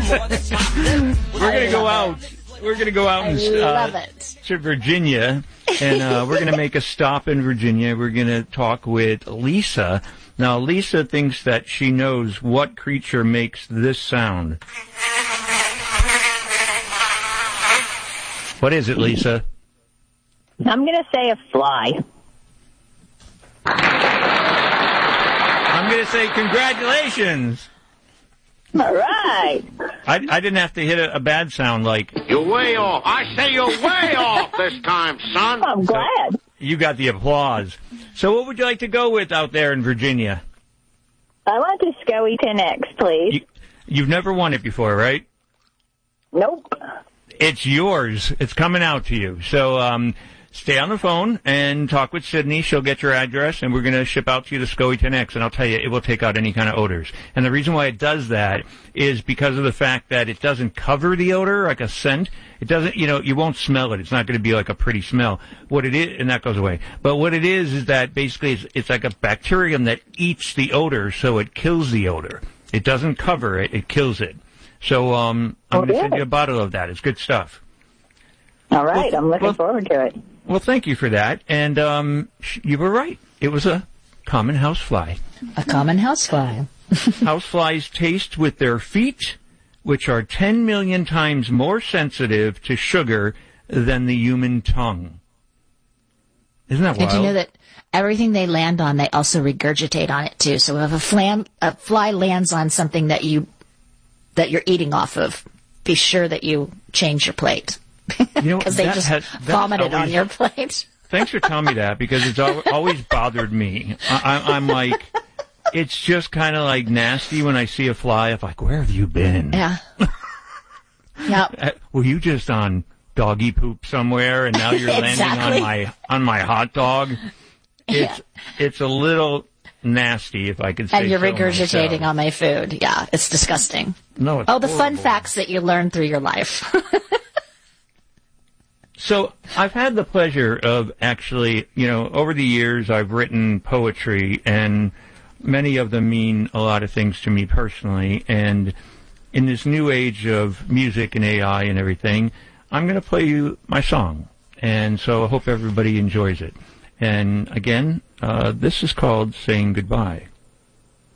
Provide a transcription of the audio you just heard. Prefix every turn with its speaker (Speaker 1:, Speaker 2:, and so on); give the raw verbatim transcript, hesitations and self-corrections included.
Speaker 1: We're going to go out. We're going to go out and, uh, to Virginia, and uh, we're going to make a stop in Virginia. We're going to talk with Lisa. Now, Lisa thinks that she knows what creature makes this sound. What is it, Lisa?
Speaker 2: I'm going to say a fly.
Speaker 1: I'm going to say congratulations.
Speaker 2: All right.
Speaker 1: I, I didn't have to hit a, a bad sound like...
Speaker 3: You're way off. I say you're way off this time, son.
Speaker 2: I'm glad.
Speaker 1: So you got the applause. So what would you like to go with out there in Virginia?
Speaker 2: I want the SCOE ten X, please.
Speaker 1: You, you've never won it before, right?
Speaker 2: Nope.
Speaker 1: It's yours. It's coming out to you. So um, stay on the phone and talk with Sydney. She'll get your address, and we're going to ship out to you the SCOE ten X, and I'll tell you, it will take out any kind of odors. And the reason why it does that is because of the fact that it doesn't cover the odor like a scent. It doesn't, you know, you won't smell it. It's not going to be like a pretty smell. What it is, and that goes away. But what it is is that basically it's, it's like a bacterium that eats the odor, so it kills the odor. It doesn't cover it. It kills it. So um, I'm
Speaker 2: oh,
Speaker 1: going to
Speaker 2: yeah.
Speaker 1: send you a bottle of that. It's good stuff.
Speaker 2: All right.
Speaker 1: Well,
Speaker 2: I'm looking
Speaker 1: well,
Speaker 2: forward to it.
Speaker 1: Well, thank you for that. And um, you were right. It was a common housefly.
Speaker 4: A common housefly.
Speaker 1: Houseflies taste with their feet, which are ten million times more sensitive to sugar than the human tongue. Isn't that wild?
Speaker 4: Did you know that everything they land on, they also regurgitate on it, too? So if a, flam, a fly lands on something that, you, that you're eating off of, be sure that you change your plate. Because you know, they just has, vomited always, on your plate.
Speaker 1: Thanks for telling me that, because it's always bothered me. I, I'm like... It's just kind of like nasty when I see a fly. I'm like, where have you been?
Speaker 4: Yeah. Yep.
Speaker 1: Were you just on doggy poop somewhere, and now you're
Speaker 4: exactly.
Speaker 1: landing on my on my hot dog? It's
Speaker 4: yeah.
Speaker 1: it's a little nasty, if I could say.
Speaker 4: And you're
Speaker 1: so
Speaker 4: regurgitating
Speaker 1: myself.
Speaker 4: on my food. Yeah, it's disgusting.
Speaker 1: No, it's
Speaker 4: oh, the
Speaker 1: horrible.
Speaker 4: fun facts that you learn through your life.
Speaker 1: So I've had the pleasure of actually, you know, over the years I've written poetry, and many of them mean a lot of things to me personally. And in this new age of music and A I and everything, I'm going to play you my song. And so I hope everybody enjoys it. And again, uh, this is called Saying Goodbye.